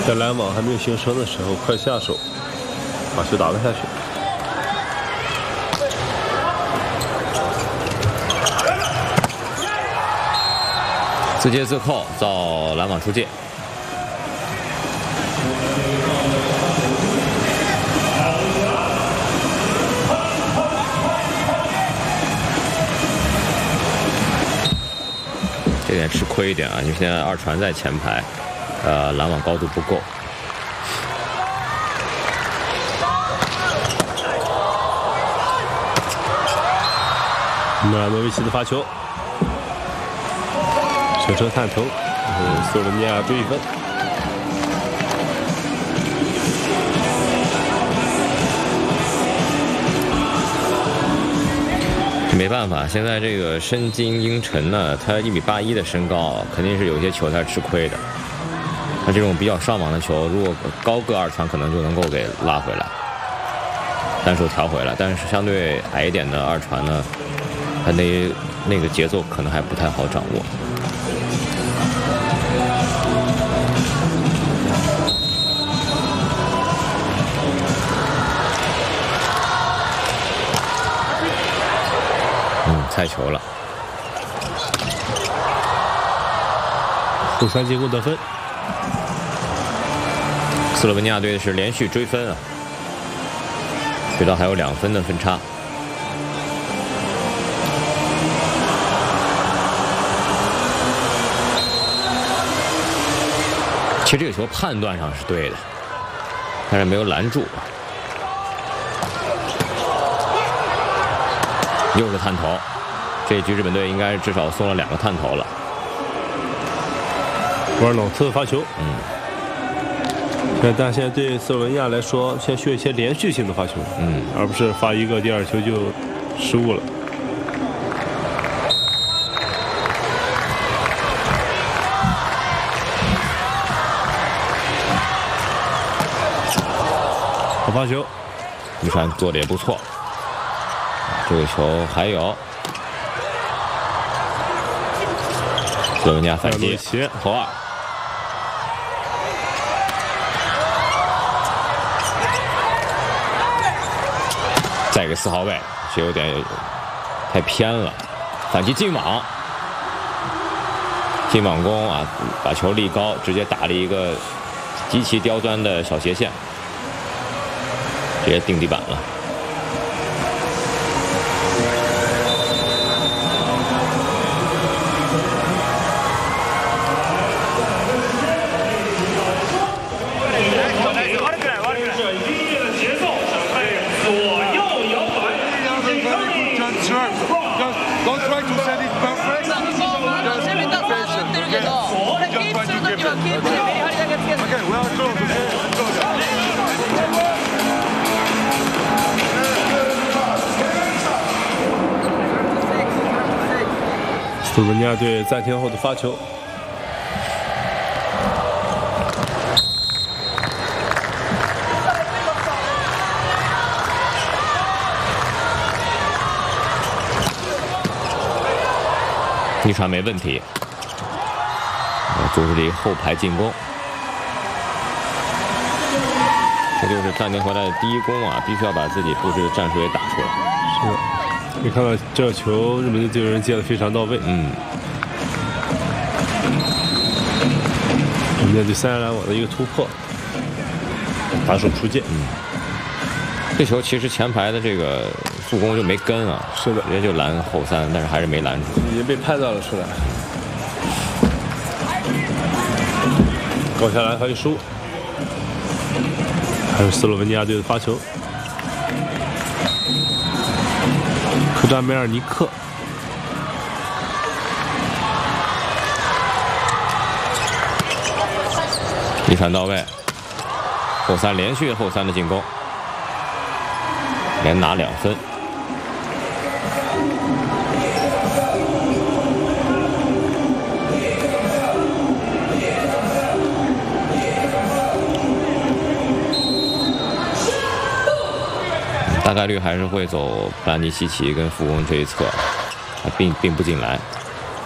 在拦网还没有形成的时候，快下手，把球打了下去。 自接自扣，遭拦网出界。这点吃亏一点啊，因为现在二传在前排，拦网高度不够。 米拉诺维奇的发球，球车探头，斯洛文尼亚追1分。 没办法，现在这个申京英晨呢，他1.81米的身高，肯定是有些球他是吃亏的。他这种比较上网的球，如果高个二传，可能就能够给拉回来，单手调回来。但是相对矮一点的二传呢，他那个节奏可能还不太好掌握。菜球了， 后三进攻得分。 斯洛文尼亚队是连续追分啊，直到还有2分的分差。其实这个球判断上是对的，但是没有拦住。又是探头。这一局日本队应该至少送了2个探头了。 沃尔瑙特发球，但现在对斯洛文尼亚来说，现在需要一些连续性的发球，而不是发一个第二球就失误了。好发球， 一传做的也不错。这个球还有。斯洛文尼亚反击，投2。再给4号位，这有点太偏了。反击进网，进网攻啊，把球立高，直接打了一个极其刁钻的小斜线，直接定地板了。 斯洛文尼亚队暂停后的发球， 一传没问题，组织了一个后排进攻。这就是暂停回来的第一攻啊，必须要把自己布置的战术也打出来。 是的。你看到这球，日本队队员接得非常到位。面对3人拦网的一个突破，打手出界。 这球其实前排的这个助攻就没跟啊。 是的， 人家就拦后3，但是还是没拦住， 已经被拍到了出来。高下来还有输，还有斯洛文尼亚队的发球。科扎梅尔尼克， 一传到位，后3连续后3的进攻，连拿2分。大概率还是会走布兰尼西奇跟富翁这一侧，并不进来。